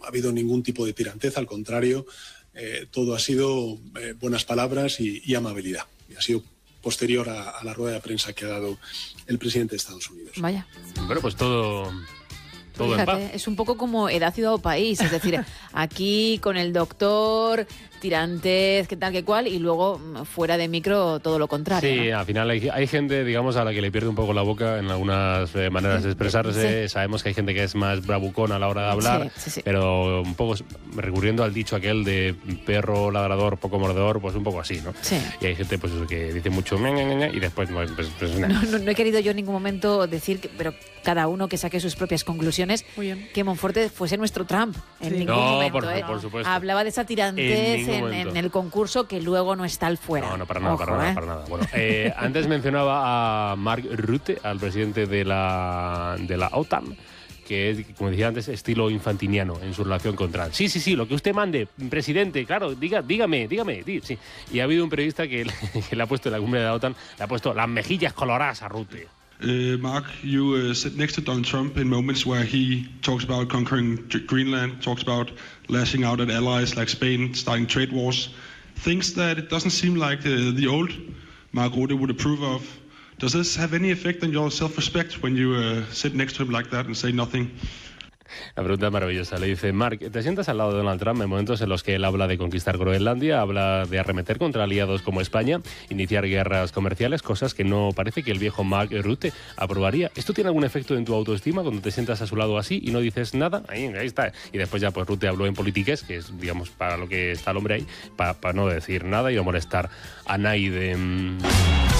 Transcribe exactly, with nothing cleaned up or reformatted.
habido ningún tipo de tirantez, al contrario, eh, todo ha sido eh, buenas palabras y, y amabilidad. Y ha sido posterior a, a la rueda de prensa que ha dado el presidente de Estados Unidos. Vaya. Bueno, pues todo... Todo Fíjate, en paz. es un poco como edad, ciudad o país, es decir, aquí con el doctor, tirantez, qué tal, qué cual, y luego fuera de micro todo lo contrario. Sí, ¿no? al final hay, hay gente, digamos, a la que le pierde un poco la boca en algunas eh, maneras de expresarse. Sí. Sabemos que hay gente que es más bravucona a la hora de hablar, Sí, sí, sí. pero un poco recurriendo al dicho aquel de perro ladrador, poco mordedor, pues un poco así, ¿no? Sí. Y hay gente pues que dice mucho "ña, ña, ña", y después pues, pues, pues, No, no, no he querido yo en ningún momento decir, que, pero cada uno que saque sus propias conclusiones, Muy bien. que Monforte fuese nuestro Trump. En Sí. ningún No, momento. por- ¿eh? por supuesto. Hablaba de esa En tirantez ningún en, momento. en el concurso que luego no está al fuera. No, no, para nada, Ojo, para nada, ¿eh? para nada. Bueno, eh, antes mencionaba a Mark Rutte, al presidente de la, de la OTAN, que es, como decía antes, estilo infantiniano en su relación con Trump. Sí, sí, sí, lo que usted mande, presidente, claro, diga, dígame, dígame. Dí, sí. Y ha habido un periodista que, que le ha puesto en la cumbre de la OTAN, le ha puesto las mejillas coloradas a Rutte. Uh, Mark, you uh, sit next to Donald Trump in moments where he talks about conquering G- Greenland, talks about lashing out at allies like Spain, starting trade wars, things that it doesn't seem like uh, the old Mark Rutte would approve of. Does this have any effect on your self-respect when you uh, sit next to him like that and say nothing? La pregunta es maravillosa. Le dice, Mark, ¿te sientas al lado de Donald Trump en momentos en los que él habla de conquistar Groenlandia, habla de arremeter contra aliados como España, iniciar guerras comerciales, cosas que no parece que el viejo Mark Rutte aprobaría? ¿Esto tiene algún efecto en tu autoestima cuando te sientas a su lado así y no dices nada? Ahí, ahí está. Y después ya pues Rutte habló en politiques, que es, digamos, para lo que está el hombre ahí, para, para no decir nada y no molestar a nadie.